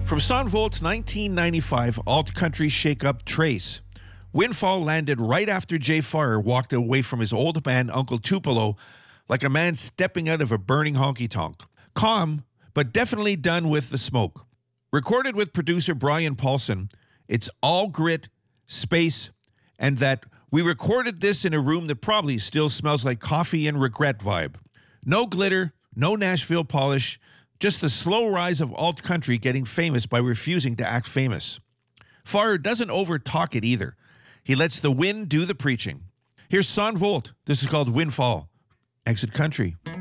From Son Volt's 1995 alt-country shake-up Trace, Windfall landed right after Jay Farr walked away from his old band Uncle Tupelo like a man stepping out of a burning honky-tonk. Calm, but definitely done with the smoke. Recorded with producer Brian Paulson, it's all grit, space, and that we recorded this in a room that probably still smells like coffee and regret vibe. No glitter, no Nashville polish, just the slow rise of alt-country getting famous by refusing to act famous. Farr doesn't over-talk it either. He lets the wind do the preaching. Here's Son Volt. This is called Windfall. Exit Country.